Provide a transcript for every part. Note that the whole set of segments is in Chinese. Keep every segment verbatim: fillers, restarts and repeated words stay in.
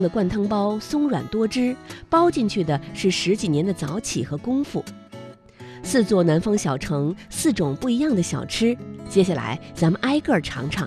的灌汤包松软多汁，包进去的是十几年的早起和功夫。四座南方小城，四种不一样的小吃，接下来咱们挨个尝尝。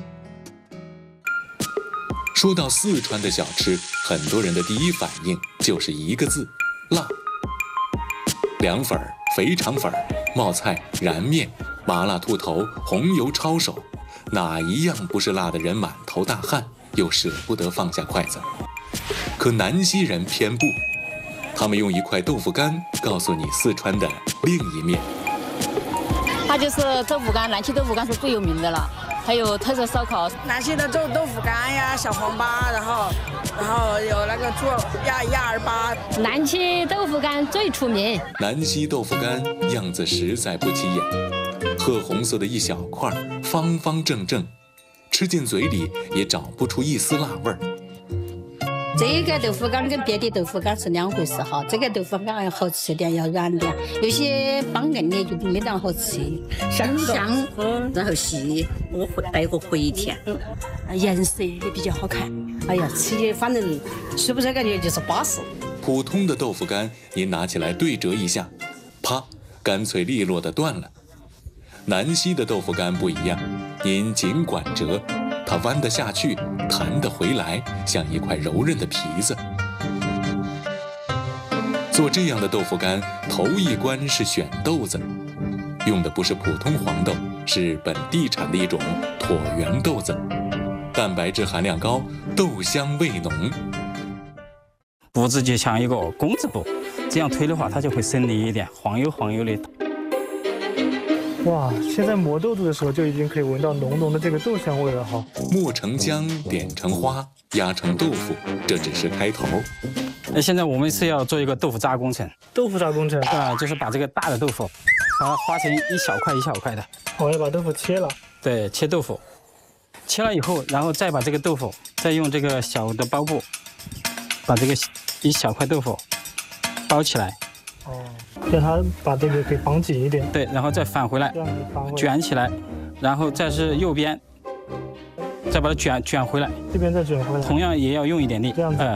说到四川的小吃，很多人的第一反应就是一个字：辣。凉粉、肥肠粉、冒菜、燃面、麻辣兔头、红油抄手，哪一样不是辣得人满头大汗，又舍不得放下筷子？可南溪人偏不，他们用一块豆腐干告诉你四川的另一面。 它就是豆腐干，南溪豆腐干是最有名的了，还有特色烧烤。 南溪的做豆腐干呀，小黄粑，然后然后有那个做鸭鸭儿粑。 南溪豆腐干最出名。 南溪豆腐干样子实在不起眼，褐红色的一小块，方方正正，吃进嘴里也找不出一丝辣味儿。 这个豆腐干跟别的豆腐干是两回事哈，这个豆腐干要好吃点，要软点，有些帮硬的就没那么好吃。 香香，嗯，然后细，我会带个回甜， 颜色也比较好看。哎呀，吃的反正是不是感觉就是巴适。 普通的豆腐干，您拿起来对折一下，啪，干脆利落的断了。南溪的豆腐干不一样，您尽管折，它弯得下去，弹得回来，像一块柔韧的皮子。做这样的豆腐干，头一关是选豆子，用的不是普通黄豆，是本地产的一种椭圆豆子，蛋白质含量高，豆香味浓。 布子就像一个工字布，这样推的话，它就会省力一点，晃悠晃悠的。 哇，现在磨豆子的时候就已经可以闻到浓浓的这个豆香味了哈。 磨成浆，点成花，压成豆腐，这只是开头。 那现在我们是要做一个豆腐渣工程。 豆腐渣工程啊、呃，就是把这个大的豆腐，把它划成一小块一小块的。 我要把豆腐切了。对， 切豆腐，切了以后，然后再把这个豆腐，再用这个小的包布，把这个一小块豆腐包起来。 哦。让它把这个给绑紧一点， 对，然后再返回来，卷起来，然后再是右边，再把它卷卷回来， 这边再卷回来， 同样也要用一点力， 这样子，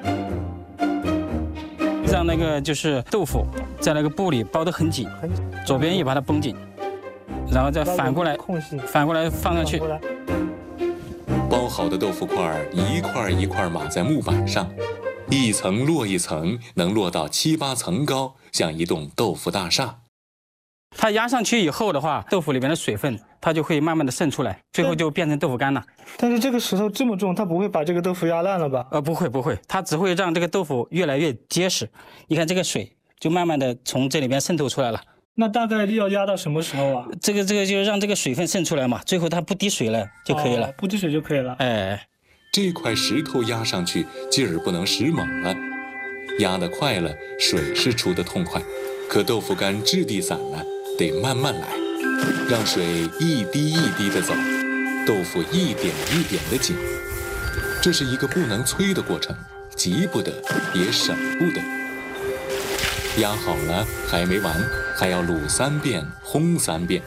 嗯，让那个就是豆腐在那个布里包得很紧，左边也把它绷紧，然后再反过来，反过来放上去。 包好的豆腐块一块一块码在木板上。一层摞一层，能摞到七八层高，像一栋豆腐大厦。 它压上去以后的话，豆腐里面的水分它就会慢慢的渗出来，最后就变成豆腐干了。 但是这个石头这么重，它不会把这个豆腐压烂了吧？ 呃，不会不会，它只会让这个豆腐越来越结实。你看这个水就慢慢的从这里边渗透出来了。 那大概要压到什么时候啊？ 这个这个就是让这个水分渗出来嘛，最后它不滴水了就可以了。 哦、不滴水就可以了。 哎。 这块石头压上去劲儿不能使猛了，压得快了水是出得痛快，可豆腐干质地散了，得慢慢来，让水一滴一滴的走，豆腐一点一点的紧，这是一个不能催的过程，急不得也省不得。压好了还没完，还要卤三遍烘三遍。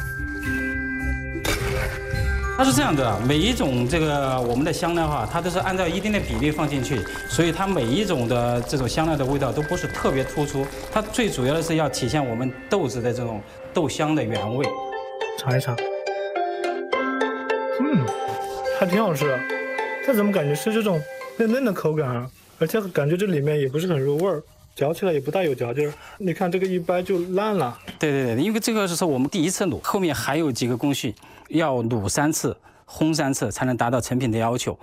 它是这样的，每一种这个我们的香料哈，它都是按照一定的比例放进去，所以它每一种的这种香料的味道都不是特别突出，它最主要的是要体现我们豆子的这种豆香的原味。 尝一尝，嗯，还挺好吃的，它怎么感觉是这种嫩嫩的口感啊？而且感觉这里面也不是很入味儿。嚼起来也不大有嚼劲儿，你看这个一掰就烂了。 对对对，因为这个是我们第一次卤，后面还有几个工序，要卤三次、烘三次才能达到成品的要求。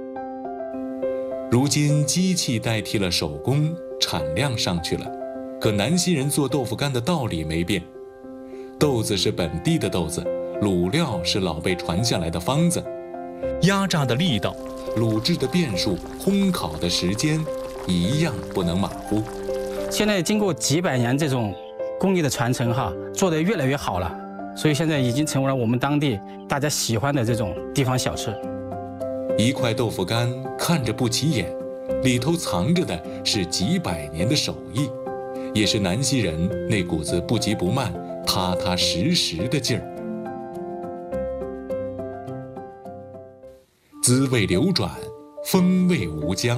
如今机器代替了手工，产量上去了，可南溪人做豆腐干的道理没变，豆子是本地的豆子，卤料是老辈传下来的方子，压榨的力道、卤制的变数、烘烤的时间，一样不能马虎。 现在经过几百年这种工艺的传承哈，做得越来越好了，所以现在已经成为了我们当地大家喜欢的这种地方小吃。 一块豆腐干看着不起眼，里头藏着的是几百年的手艺，也是南溪人那股子不急不慢、踏踏实实的劲儿。滋味流转， 风味无疆。